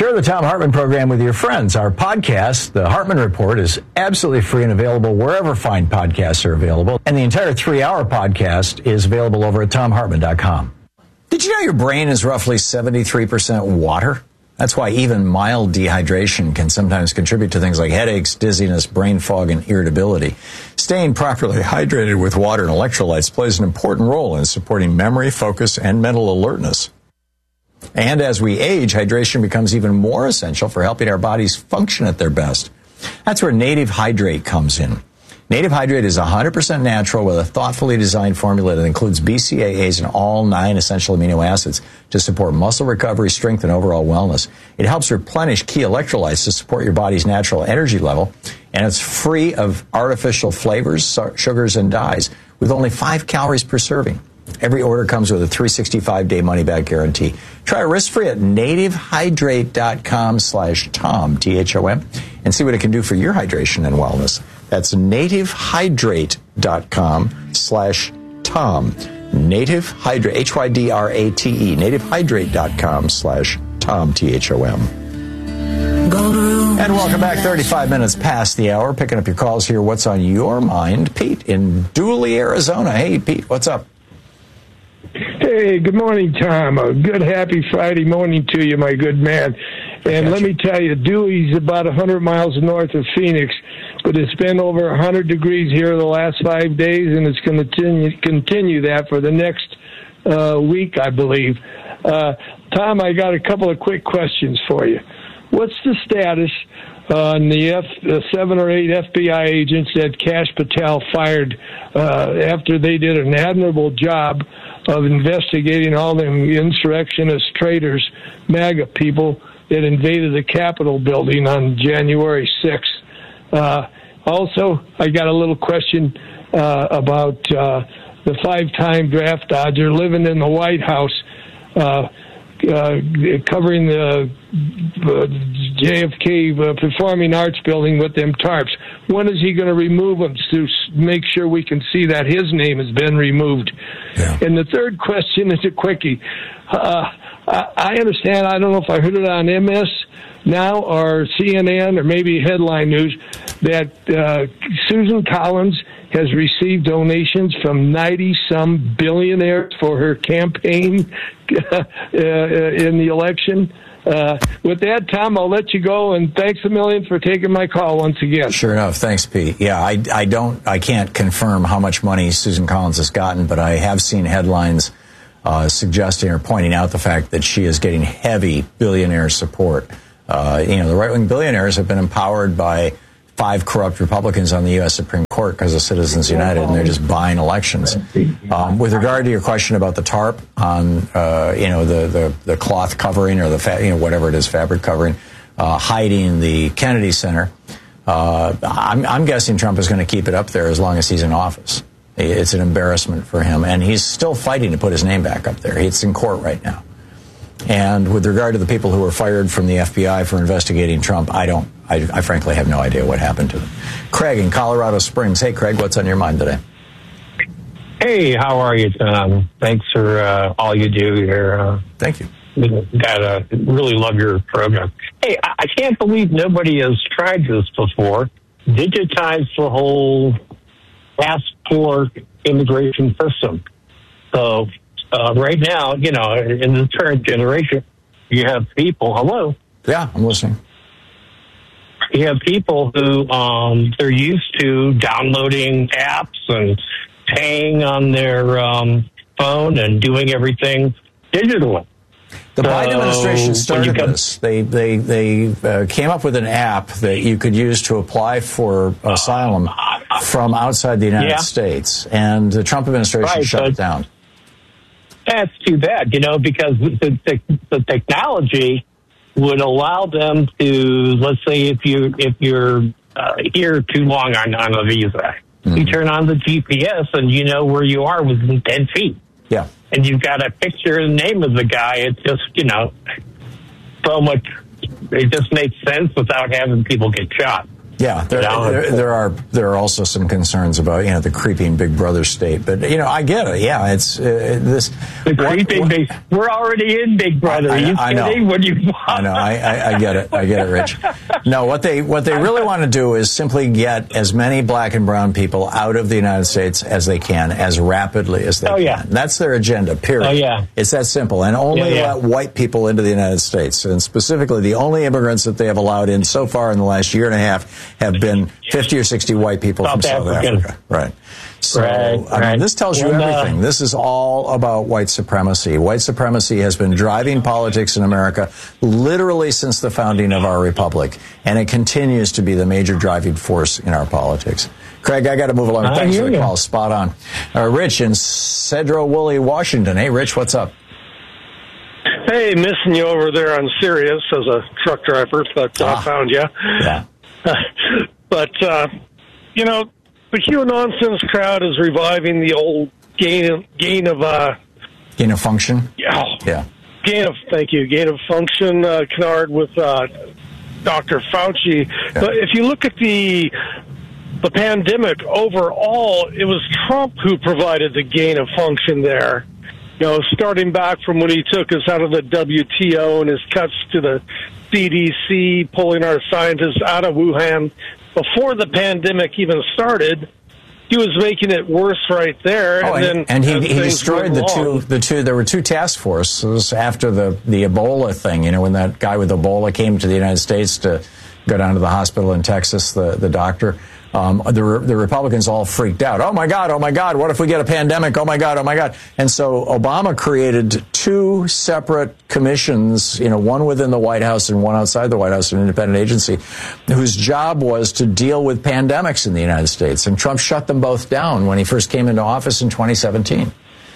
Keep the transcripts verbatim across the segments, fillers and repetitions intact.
Share the Thom Hartmann program with your friends. Our podcast, The Hartmann Report, is absolutely free and available wherever fine podcasts are available. And the entire three-hour podcast is available over at thom hartmann dot com. Did you know your brain is roughly seventy-three percent water? That's why even mild dehydration can sometimes contribute to things like headaches, dizziness, brain fog, and irritability. Staying properly hydrated with water and electrolytes plays an important role in supporting memory, focus, and mental alertness. And as we age, hydration becomes even more essential for helping our bodies function at their best. That's where Native Hydrate comes in. Native Hydrate is one hundred percent natural with a thoughtfully designed formula that includes B C A As and all nine essential amino acids to support muscle recovery, strength, and overall wellness. It helps replenish key electrolytes to support your body's natural energy level, and it's free of artificial flavors, sugars, and dyes, with only five calories per serving. Every order comes with a three hundred sixty-five day money-back guarantee. Try it risk-free at nativehydrate.com slash Tom, T H O M, and see what it can do for your hydration and wellness. That's nativehydrate.com slash Tom. Native Hydrate, H Y D R A T E, nativehydrate.com slash Tom, T H O M. And welcome back, thirty-five minutes past the hour. Picking up your calls here. What's on your mind? Pete in Dooley, Arizona. Hey, Pete, what's up? Hey, good morning, Tom. A good, happy Friday morning to you, my good man. And let me tell you, Dewey's about one hundred miles north of Phoenix, but it's been over one hundred degrees here the last five days, and it's going to continue, continue that for the next uh, week, I believe. Uh, Tom, I got a couple of quick questions for you. What's the status on the F, uh, seven or eight F B I agents that Kash Patel fired uh, after they did an admirable job of investigating all them insurrectionist traitors, MAGA people, that invaded the Capitol building on January sixth. Uh, also, I got a little question uh, about uh, the five-time draft dodger living in the White House, uh, uh, covering the uh, J F K uh, Performing Arts Building with them tarps. When is he going to remove them to make sure we can see that his name has been removed? Yeah. And the third question is a quickie. Uh, I understand, I don't know if I heard it on M S now or C N N or maybe Headline News, that uh, Susan Collins has received donations from ninety-some billionaires for her campaign uh, in the election. Uh, with that, Tom, I'll let you go, and thanks a million for taking my call once again. Sure enough. Thanks, Pete. Yeah, I, I don't, I can't confirm how much money Susan Collins has gotten, but I have seen headlines Uh, suggesting or pointing out the fact that she is getting heavy billionaire support. Uh, you know, the right-wing billionaires have been empowered by five corrupt Republicans on the U S Supreme Court because of Citizens United, and they're just buying elections. Um, with regard to your question about the tarp on, uh, you know, the, the, the cloth covering or the, fa- you know, whatever it is, fabric covering, uh, hiding the Kennedy Center, uh, I'm, I'm guessing Trump is going to keep it up there as long as he's in office. It's an embarrassment for him, and he's still fighting to put his name back up there. It's in court right now. And with regard to the people who were fired from the F B I for investigating Trump, I don't, I, I frankly have no idea what happened to them. Craig in Colorado Springs. Hey, Craig, what's on your mind today? Hey, how are you, Tom? Thanks for uh, all you do here. Uh, Thank you. Got uh, really love your program. Hey, I, I can't believe nobody has tried this before. Digitize the whole passport immigration system. So uh, right now, you know, in the current generation, you have people. Hello. Yeah, I'm listening. You have people who um, they're used to downloading apps and paying on their um, phone and doing everything digitally. The so Biden administration started come- this. They they they uh, came up with an app that you could use to apply for asylum from outside the United yeah. States, and the Trump administration right, shut so it down. That's too bad, you know, because the, the, the technology would allow them to, let's say, if you if you're uh, here too long on, on a visa, mm-hmm. you turn on the G P S and you know where you are within ten feet. Yeah. And you've got a picture and name of the guy. It's just, you know, so much. It just makes sense without having people get shot. Yeah, there, there, there are there are also some concerns about, you know, the creeping Big Brother state, but you know, I get it. Yeah, it's uh, this. The creeping Big. We're already in Big Brother. I, I, Are you I kidding? know. What do you? I know. I, I, I get it. I get it, Rich. No, what they what they really want to do is simply get as many black and brown people out of the United States as they can, as rapidly as they oh, can. Yeah. That's their agenda. Period. Oh yeah. It's that simple, and only yeah, yeah. let white people into the United States, and specifically the only immigrants that they have allowed in so far in the last year and a half have been fifty or sixty white people South from South African. Africa. Right. So, right, I mean, right. this tells you and, everything. Uh, this is all about white supremacy. White supremacy has been driving politics in America literally since the founding of our republic, and it continues to be the major driving force in our politics. Craig, I got to move along. I Thanks hear for the you. call. Spot on. Uh, Rich in Cedro Woolley, Washington. Hey, Rich, what's up? Hey, missing you over there on Sirius as a truck driver, but I Ah. uh, found you. Yeah. But, uh, you know, the Q nonsense crowd is reviving the old gain, gain of, uh, Gain of function? yeah, Yeah. gain of, thank you, gain of function uh, canard with uh, Doctor Fauci. Yeah. But if you look at the the pandemic overall, it was Trump who provided the gain of function there. You know, starting back from when he took us out of the W T O and his cuts to the C D C, pulling our scientists out of Wuhan. Before the pandemic even started, he was making it worse right there. Oh, and, and, then and he, as he things destroyed went the two, along- the two, there were two task forces after the, the Ebola thing, you know, when that guy with Ebola came to the United States to go down to the hospital in Texas, the, the doctor. Um, the, the Republicans all freaked out. Oh, my God, oh, my God, what if we get a pandemic? Oh, my God, oh, my God. And so Obama created two separate commissions, you know, one within the White House and one outside the White House, an independent agency, whose job was to deal with pandemics in the United States. And Trump shut them both down when he first came into office in twenty seventeen.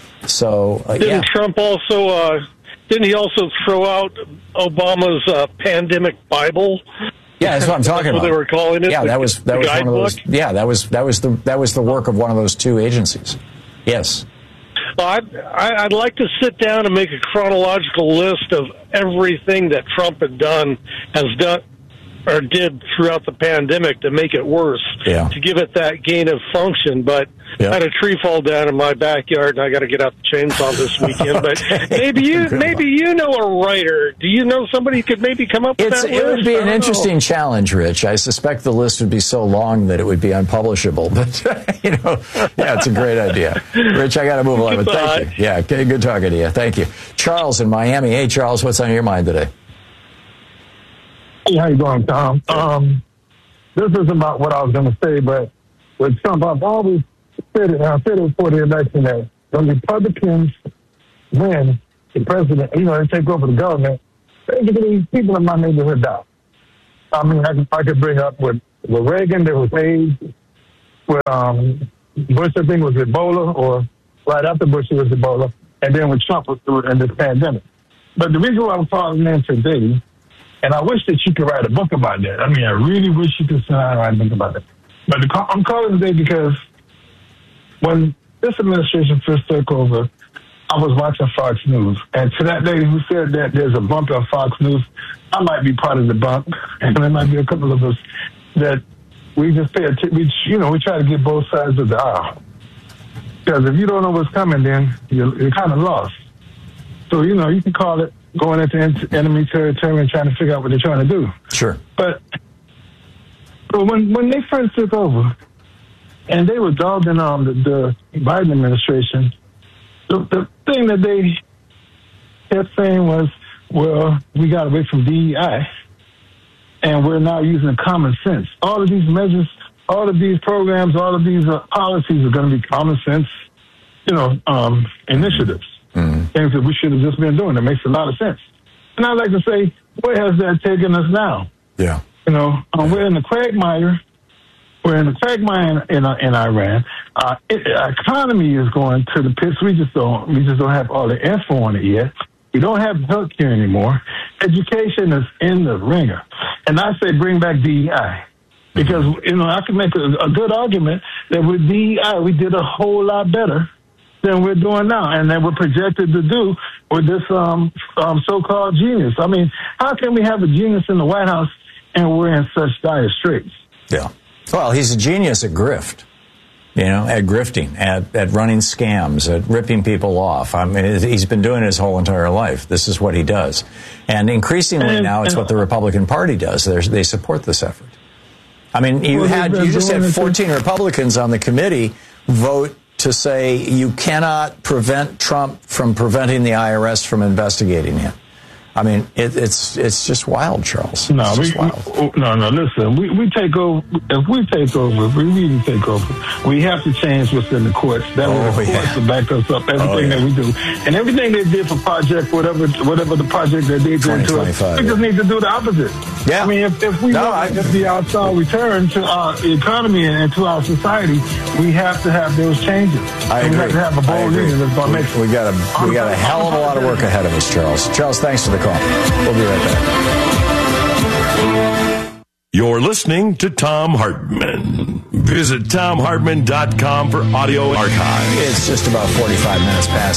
So, uh, Didn't yeah. Trump also, uh, didn't he also throw out Obama's uh, pandemic Bible? Yeah, that's what I'm talking That's about. what they were calling it? Yeah, the, that was that the was one of guidebook? those. Yeah, that was that was the that was the work of one of those two agencies. Yes. Well, I'd, I- I'd like to sit down and make a chronological list of everything that Trump had done, has done, or did throughout the pandemic to make it worse, Yeah. to give it that gain of function. But Yeah. I had a tree fall down in my backyard, and I got to get out the chainsaw this weekend. But maybe you, Good maybe you know a writer. Do you know somebody who could maybe come up with It's, that it would list? be I an don't interesting know. challenge, Rich. I suspect the list would be so long that it would be unpublishable. But, you know, yeah, it's a great idea. Rich, I got to move along, but thank you. Yeah, okay, good talking to you. Thank you. Charles in Miami. Hey, Charles, what's on your mind today? Hey, how you doing, Tom? Um, this isn't about what I was going to say, but with Trump, I've always said it, and I said it before the election, that when Republicans win the president, you know, they take over the government, basically people in my neighborhood die. I mean, I could, I could bring up with, with Reagan, there was AIDS. With um, Bush, I think, was Ebola, or right after Bush, it was Ebola. And then with Trump, was in this pandemic. But the reason why I'm calling in today, and I wish that you could write a book about that. I mean, I really wish you could sit down and write a book about that. But the, I'm calling today because when this administration first took over, I was watching Fox News. And to that lady who said that there's a bump on Fox News, I might be part of the bump. And there might be a couple of us that we just pay attention. We, you know, we try to get both sides of the aisle. Because if you don't know what's coming, then you're, you're kind of lost. So, you know, you can call it going into enemy territory and trying to figure out what they're trying to do. Sure. But, but when when they first took over, and they were dogging on the, the Biden administration, the, the thing that they kept saying was, well, we got away from D E I, and we're now using common sense. All of these measures, all of these programs, all of these uh, policies are going to be common sense, you know, um, initiatives. Mm-hmm. Things that we should have just been doing. That makes a lot of sense. And I'd like to say, where has that taken us now? Yeah. You know, um, we're in the quagmire. We're in the quagmire in, in, uh, in Iran. Uh, it, our economy is going to the pits. We just don't. We just don't have all the info on it yet. We don't have health care anymore. Education is in the ringer. And I say bring back D E I. Because, you know, I can make a, a good argument that with D E I, we did a whole lot better than we're doing now, and that we're projected to do with this um, um, so-called genius. I mean, how can we have a genius in the White House and we're in such dire straits? Yeah. Well, he's a genius at grift. You know, at grifting, at, at running scams, at ripping people off. I mean, he's been doing it his whole entire life. This is what he does. And increasingly now, it's what the Republican Party does. They're, they support this effort. I mean, you well, had you just had fourteen Republicans on the committee vote to say you cannot prevent Trump from preventing the I R S from investigating him. I mean, it, it's it's just wild, Charles. No, it's we, just wild. no, no. Listen, we, we take over. If we take over, if we really take over, we have to change what's in the courts. That Oh, way, the yeah. courts to back us up. Everything Oh, yeah. that we do, and everything they did for project, whatever, whatever the project that they did to it, we twenty-five, just yeah. need to do the opposite. Yeah. I mean, if, if we No, want I- the outside return to our economy and to our society, we have to have those changes. I and agree. We have to have a I bold agree. leader that's going to make. We, we got a we got a hell of a lot of work ahead of us, Charles. Charles, thanks for the call. We'll be right back. You're listening to Thom Hartmann. Visit Thom Hartmann dot com for audio archive. It's just about forty-five minutes past